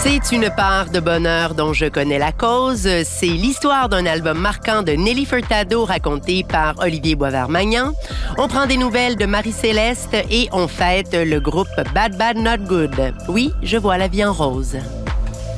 C'est une part de bonheur dont je connais la cause. C'est l'histoire d'un album marquant de Nelly Furtado raconté par Olivier Boisvert-Magnan. On prend des nouvelles de Marie-Céleste et on fête le groupe Bad Bad Not Good. Oui, je vois la vie en rose.